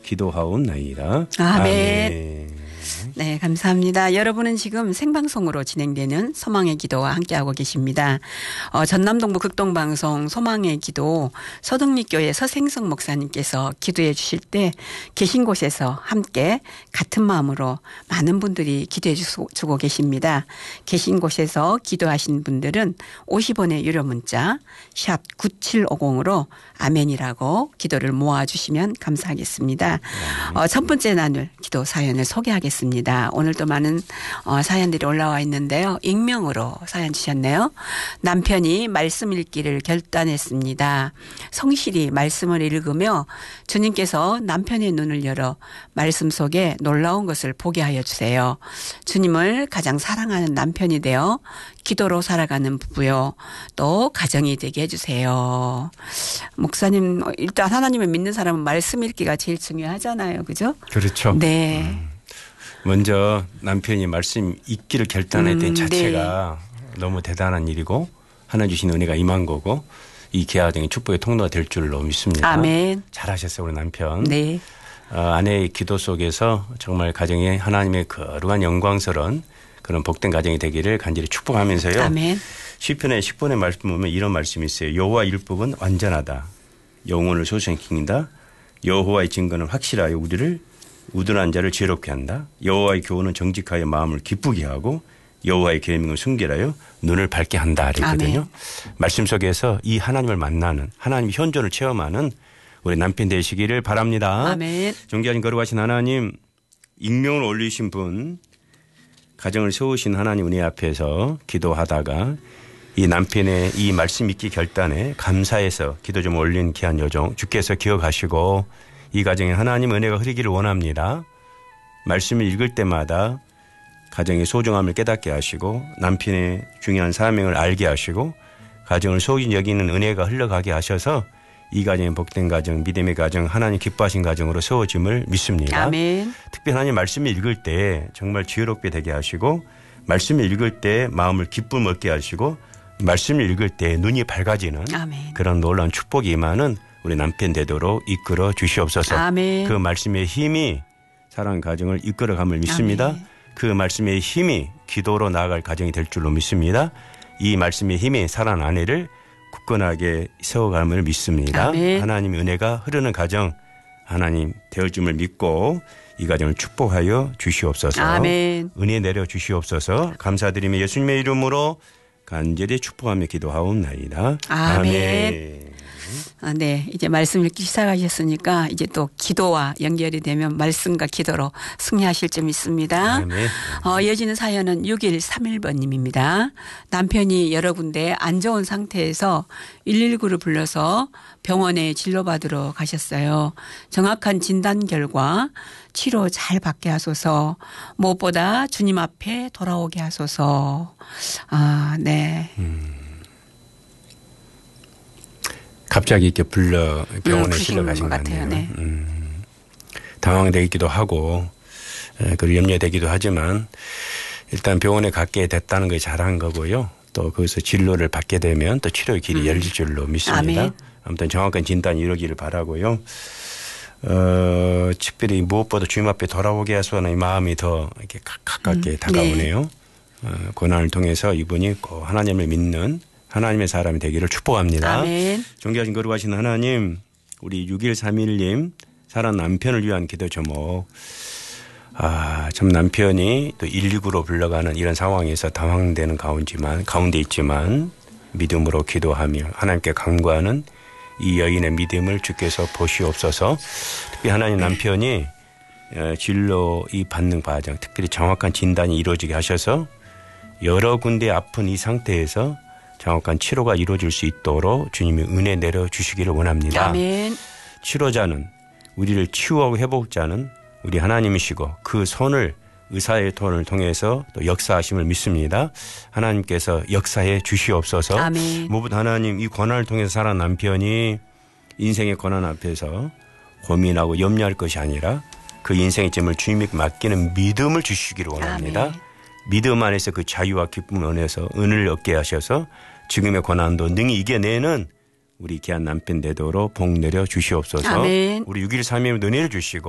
기도하옵나이다. 아멘. 네, 감사합니다. 여러분은 지금 생방송으로 진행되는 소망의 기도와 함께하고 계십니다. 전남동부 극동방송 소망의 기도 서등리교회 서생석 목사님께서 기도해 주실 때 계신 곳에서 함께 같은 마음으로 많은 분들이 기도해 주고 계십니다. 계신 곳에서 기도하신 분들은 50원의 유료 문자 샵 9750으로 아멘이라고 기도를 모아주시면 감사하겠습니다. 첫 번째 나눌 기도 사연을 소개하겠습니다. 오늘도 많은 사연들이 올라와 있는데요. 익명으로 사연 주셨네요. 남편이 말씀 읽기를 결단했습니다. 성실히 말씀을 읽으며 주님께서 남편의 눈을 열어 말씀 속에 놀라운 것을 보게 하여 주세요. 주님을 가장 사랑하는 남편이 되어 기도로 살아가는 부부요. 또 가정이 되게 해주세요. 목사님 일단 하나님을 믿는 사람은 말씀 읽기가 제일 중요하잖아요. 그죠? 그렇죠. 네. 먼저 남편이 말씀 읽기를 결단했던 자체가 너무 대단한 일이고 하나님 주신 은혜가 임한 거고 이 가정의 축복의 통로가 될 줄로 믿습니다. 아멘. 잘하셨어요 우리 남편. 네. 아내의 기도 속에서 정말 가정에 하나님의 거룩한 영광스러운 그런 복된 가정이 되기를 간절히 축복하면서요. 아멘. 시편의 10번의 말씀 보면 이런 말씀이 있어요. 여호와 율법은 완전하다. 영혼을 소생시킨다. 여호와의 증거는 확실하여 우리를 우둔한 자를 지혜롭게 한다. 여호와의 교훈은 정직하여 마음을 기쁘게 하고 여호와의 계명은 순결하여 눈을 밝게 한다. 그랬거든요. 말씀 속에서 이 하나님을 만나는 하나님의 현존을 체험하는 우리 남편 되시기를 바랍니다. 아멘. 존귀하신 거룩하신 하나님 익명을 올리신 분 가정을 세우신 하나님 은혜 앞에서 기도하다가 이 남편의 이 말씀 읽기 결단에 감사해서 기도 좀 올린 귀한 여정 주께서 기억하시고 이 가정에 하나님 은혜가 흐르기를 원합니다. 말씀을 읽을 때마다 가정의 소중함을 깨닫게 하시고 남편의 중요한 사명을 알게 하시고 가정을 소중히 여기는 은혜가 흘러가게 하셔서 이 가정의 복된 가정, 믿음의 가정, 하나님 기뻐하신 가정으로 세워짐을 믿습니다. 아멘. 특히 하나님 말씀을 읽을 때 정말 지혜롭게 되게 하시고 말씀을 읽을 때 마음을 기쁨 얻게 하시고 말씀을 읽을 때 눈이 밝아지는 아멘. 그런 놀라운 축복이 임하는 우리 남편 되도록 이끌어 주시옵소서. 아멘. 그 말씀의 힘이 사랑 가정을 이끌어감을 믿습니다. 아멘. 그 말씀의 힘이 기도로 나아갈 가정이 될 줄로 믿습니다. 이 말씀의 힘이 사랑 아내를 굳건하게 세워감을 믿습니다. 아멘. 하나님의 은혜가 흐르는 가정 하나님 되어줌을 믿고 이 가정을 축복하여 주시옵소서. 아멘. 은혜 내려 주시옵소서. 감사드리며 예수님의 이름으로 간절히 축복하며 기도하옵나이다. 아멘. 네, 이제 말씀 읽기 시작하셨으니까 이제 또 기도와 연결이 되면 말씀과 기도로 승리하실 점 있습니다. 아멘. 이어지는 사연은 6131번님입니다. 남편이 여러 군데 안 좋은 상태에서 119를 불러서 병원에 진료받으러 가셨어요. 정확한 진단 결과 치료 잘 받게 하소서. 무엇보다 주님 앞에 돌아오게 하소서. 네. 갑자기 이렇게 불러 병원에 실려 가신 것 같네요. 네. 당황되기도 하고 그리고 염려되기도 하지만 일단 병원에 갖게 됐다는 게 잘한 거고요. 또 거기서 진료를 받게 되면 또 치료의 길이 열릴 줄로 믿습니다. 아멘. 아무튼 정확한 진단이 이루어지기를 바라고요. 특별히 무엇보다 주님 앞에 돌아오게 하소서는 마음이 더 이렇게 가깝게 다가오네요. 네. 고난을 통해서 이분이 하나님을 믿는 하나님의 사람이 되기를 축복합니다. 아멘. 존귀하신 거룩하신 하나님, 우리 6131님 사랑 남편을 위한 기도 제목. 참 남편이 또 119로 불러가는 이런 상황에서 당황되는 가운데 있지만 믿음으로 기도하며 하나님께 간구하는 이 여인의 믿음을 주께서 보시옵소서. 특히 하나님 남편이 진료 이 받는 과정, 특별히 정확한 진단이 이루어지게 하셔서 여러 군데 아픈 이 상태에서 정확한 치료가 이루어질 수 있도록 주님이 은혜 내려주시기를 원합니다. 아멘. 치료자는 우리를 치유하고 회복자는 우리 하나님이시고 그 손을 의사의 손을 통해서 또 역사하심을 믿습니다. 하나님께서 역사해 주시옵소서. 아멘. 무엇보다 하나님 이 고난을 통해서 살아난 남편이 인생의 고난 앞에서 고민하고 염려할 것이 아니라 그 인생의 짐을 주님에게 맡기는 믿음을 주시기를 원합니다. 아멘. 믿음 안에서 그 자유와 기쁨을 얻어서 은혜를 얻게 하셔서 지금의 고난도 능히 이겨내는 우리 귀한 남편 되도록 복 내려 주시옵소서. 아멘. 우리 6.13에 은혜를 주시고